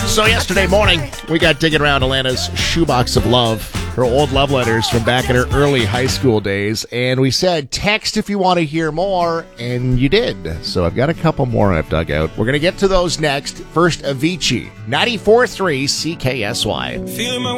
So yesterday morning, we got digging around Alana's shoebox of love, her old love letters from back in her early high school days, and we said, text if you want to hear more, and you did. So I've got a couple more I've dug out. We're going to get to those next. First, Avicii, 94.3 CKSY. Feeling my